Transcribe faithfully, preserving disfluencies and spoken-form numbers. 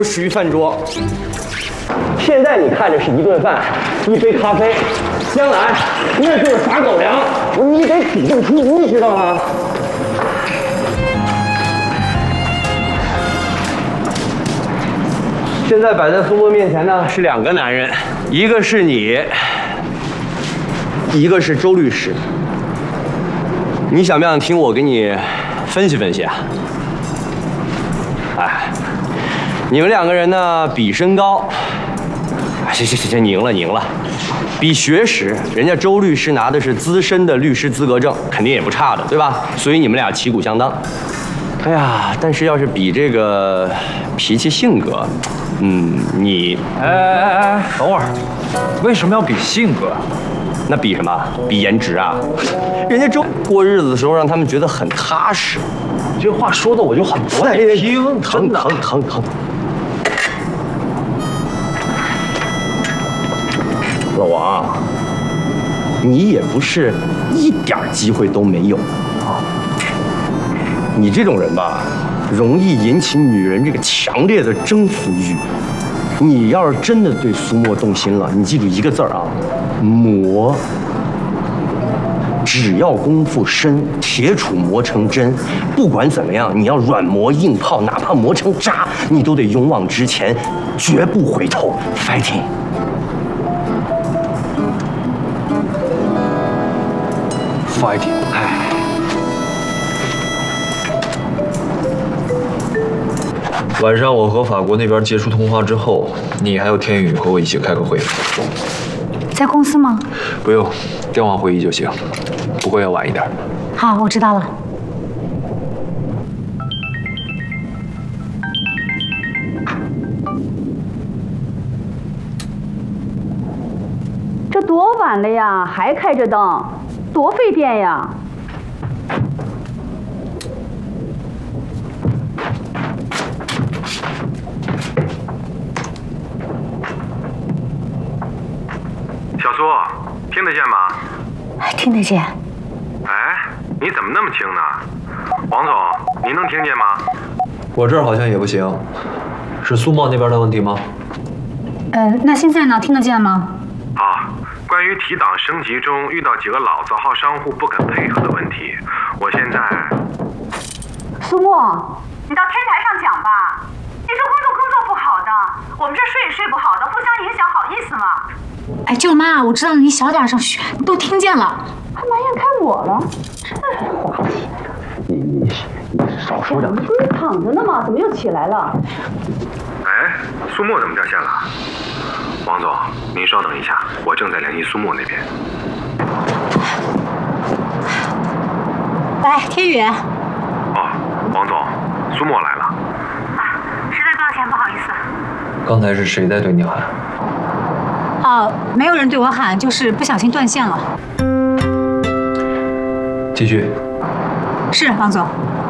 食于饭桌。现在你看着是一顿饭，一杯咖啡，将来那就是撒狗粮。你得主动出击，知道吗？现在摆在苏沫面前呢是两个男人，一个是你，一个是周律师。你想不想听我给你分析分析啊？哎，你们两个人呢比身高，行行行行，你赢了，你赢了。比学识，人家周律师拿的是资深的律师资格证，肯定也不差的，对吧？所以你们俩旗鼓相当。哎呀，但是要是比这个脾气性格，嗯，你， 哎哎哎哎，等会儿，为什么要比性格？ 那比什么？比颜值啊！人家周过日子的时候让他们觉得很踏实。 这话说的我就很不爱听， 疼疼疼疼！老王，你也不是一点机会都没有啊！你这种人吧，容易引起女人这个强烈的征服欲。你要是真的对苏沫动心了，你记住一个字儿啊，磨。只要功夫深，铁杵磨成针。不管怎么样，你要软磨硬泡，哪怕磨成渣，你都得勇往直前，绝不回头 ，fighting。fighting， 哎。 晚上我和法国那边结束通话之后，你还有天宇和我一起开个会。 在公司吗？ 不用，电话会议就行，不过要晚一点。 好，我知道了。 这多晚了呀，还开着灯，多费电呀！ 小苏，听得见吗？ 听得见。 哎，你怎么那么轻呢？王总，您能听见吗？ 我这儿好像也不行，是苏沫那边的问题吗？ 呃，那现在呢？听得见吗？ 好，关于提档升级中遇到几个老字号商户不肯配合的问题，我现在…… 苏沫，你到天台上讲吧。你说工作工作不好的，我们这睡也睡不好的，互相影响，好意思吗？ 哎，舅妈，我知道了，你小点声，嘘，都听见了。 还埋怨开我了， 话题，你你你少说点。 不是躺着呢吗？怎么又起来了？ 哎，苏沫怎么掉线了？王总，您稍等一下，我正在联系苏沫那边。 来，天宇。 哦，王总，苏沫来了。 啊，实在抱歉，不好意思。 刚才是谁在对你喊？ 哦，没有人对我喊，就是不小心断线了。 继续。 是，王总。